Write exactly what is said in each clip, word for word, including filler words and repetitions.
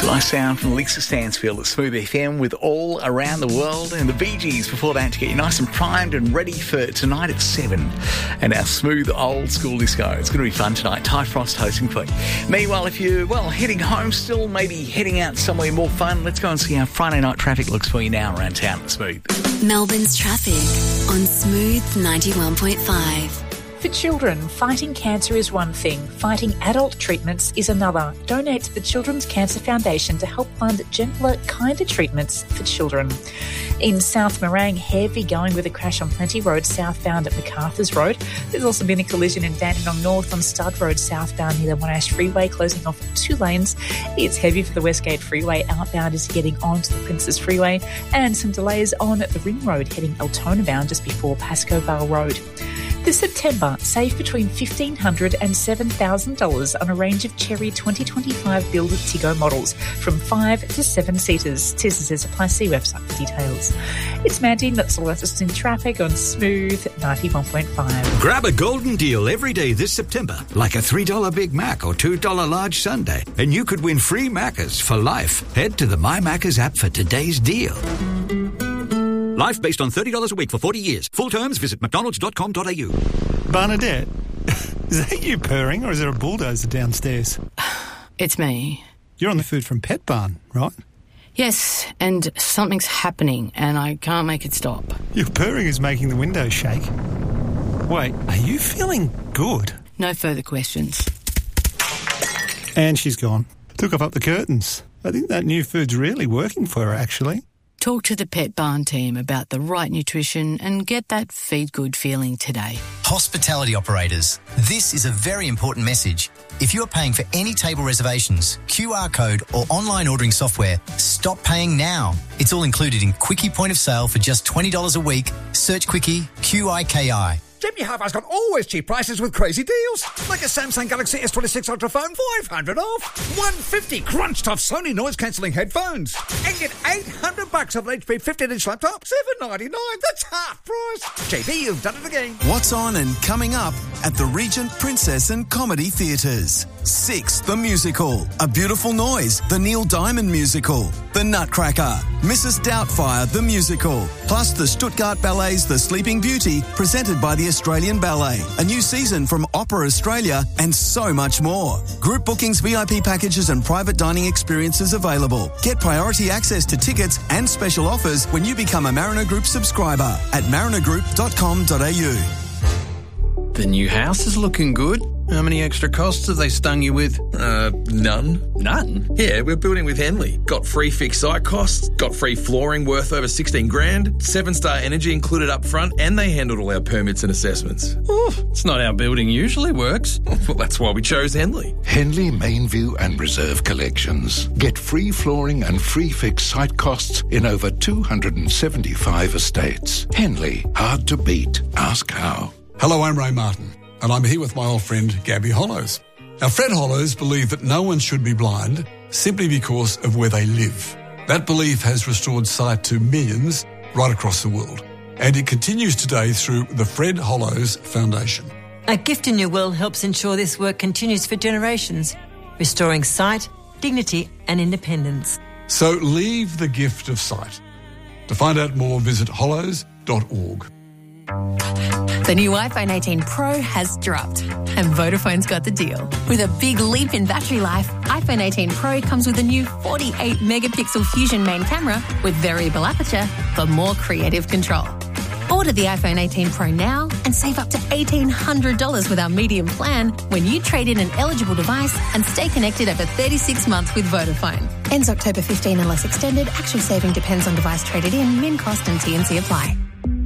Nice sound from Lisa Stansfield at Smooth F M with All Around the World, and the Bee Gees before that to get you nice and primed and ready for tonight at seven and our smooth old school disco. It's going to be fun tonight. Ty Frost hosting for you. Meanwhile, if you're, well, heading home still, maybe heading out somewhere more fun, let's go and see how Friday night traffic looks for you now around town at Smooth. Melbourne's traffic on Smooth ninety-one point five. For children, fighting cancer is one thing, fighting adult treatments is another. Donate to the Children's Cancer Foundation to help fund gentler, kinder treatments for children. In South Morang, heavy going with a crash on Plenty Road southbound at MacArthur's Road. There's also been a collision in Dandenong North on Stud Road southbound near the Monash Freeway, closing off two lanes. It's heavy for the Westgate Freeway outbound as you're getting onto the Princes Freeway, and some delays on the Ring Road heading Altona bound just before Pascoe Vale Road. This September, save between fifteen hundred dollars and seven thousand dollars on a range of Chery twenty twenty-five build Tiggo models from five to seven seaters. T I S says apply, see website for details. It's Mandy, that's all that's in traffic on Smooth ninety-one point five. Grab a golden deal every day this September, like a three dollars Big Mac or two dollars large sundae, and you could win free Maccas for life. Head to the My Maccas app for today's deal. Life based on thirty dollars a week for forty years. Full terms, visit mcdonalds dot com dot a u. Bernadette, is that you purring or is there a bulldozer downstairs? It's me. You're on the Food from Pet Barn, right? Yes, and something's happening and I can't make it stop. Your purring is making the windows shake. Wait, are you feeling good? No further questions. And she's gone. Took off up the curtains. I think that new food's really working for her, actually. Talk to the Pet Barn team about the right nutrition and get that feed good feeling today. Hospitality operators, this is a very important message. If you are paying for any table reservations, Q R code or online ordering software, stop paying now. It's all included in Quickie Point of Sale for just twenty dollars a week. Search Quickie, Q I K I. Jimmy Hi-Fi's got always cheap prices with crazy deals. Like a Samsung Galaxy S twenty-six Ultra phone, five hundred off. one hundred fifty Crunch Tough Sony noise-cancelling headphones. And get eight hundred bucks off an H P fifteen inch laptop, seven ninety-nine. That's half price. J B, you've done it again. What's on and coming up at the Regent Princess and Comedy Theatres? Six, the musical. A Beautiful Noise, the Neil Diamond musical. The Nutcracker. Missus Doubtfire, the musical. Plus the Stuttgart Ballet's The Sleeping Beauty, presented by the Australian Ballet. A new season from Opera Australia, and so much more. Group bookings, V I P packages and private dining experiences available. Get priority access to tickets and special offers when you become a Mariner Group subscriber at mariner group dot com dot a u. The new house is looking good. How many extra costs have they stung you with? Uh, none. None? Yeah, we're building with Henley. Got free fixed site costs, got free flooring worth over sixteen grand, seven-star energy included up front, and they handled all our permits and assessments. Ooh, it's not how building usually works. Well, that's why we chose Henley. Henley, Mainview and Reserve collections. Get free flooring and free fixed site costs in over two hundred seventy-five estates. Henley, hard to beat. Ask how. Hello, I'm Ray Martin, and I'm here with my old friend Gabby Hollows. Now, Fred Hollows believed that no one should be blind simply because of where they live. That belief has restored sight to millions right across the world, and it continues today through the Fred Hollows Foundation. A Gift in Your Will helps ensure this work continues for generations, restoring sight, dignity and independence. So leave the gift of sight. To find out more, visit hollows dot org. The new iPhone eighteen Pro has dropped, and Vodafone's got the deal. With a big leap in battery life, iPhone eighteen Pro comes with a new forty-eight megapixel Fusion main camera with variable aperture for more creative control. Order the iPhone eighteen Pro now and save up to eighteen hundred dollars with our medium plan when you trade in an eligible device and stay connected over thirty-six months with Vodafone. Ends October fifteenth unless extended. Actual saving depends on device traded in. Min cost and T and C apply.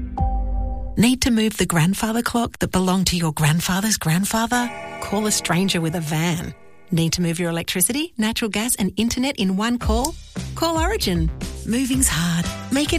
Need to move the grandfather clock that belonged to your grandfather's grandfather? Call a stranger with a van. Need to move your electricity, natural gas and internet in one call? Call Origin. Moving's hard. Make it